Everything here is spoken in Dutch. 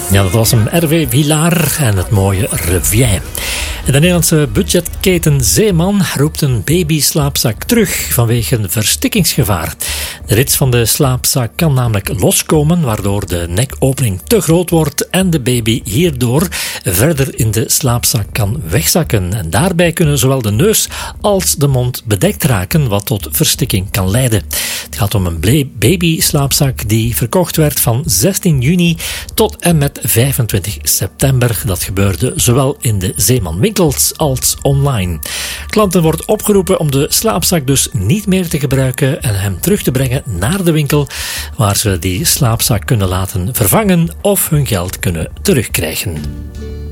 Ja, dat was hem, Hervé Villard en het mooie Revient. De Nederlandse budgetketen Zeeman roept een babyslaapzak terug vanwege verstikkingsgevaar. De rits van de slaapzak kan namelijk loskomen, waardoor de nekopening te groot wordt en de baby hierdoor verder in de slaapzak kan wegzakken. En daarbij kunnen zowel de neus als de mond bedekt raken, wat tot verstikking kan leiden. Het gaat om een babyslaapzak die verkocht werd van 16 juni tot en met 25 september. Dat gebeurde zowel in de Zeeman winkels als online. Klanten wordt opgeroepen om de slaapzak dus niet meer te gebruiken en hem terug te brengen naar de winkel, waar ze die slaapzak kunnen laten vervangen of hun geld kunnen terugkrijgen.